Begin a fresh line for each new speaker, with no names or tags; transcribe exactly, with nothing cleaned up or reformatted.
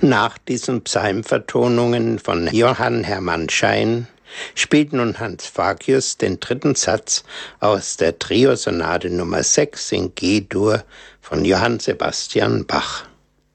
Nach diesen Psalmvertonungen von Johann Hermann Schein spielt nun Hans Fagius den dritten Satz aus der Triosonate Nummer sechs in G-Dur von Johann Sebastian Bach.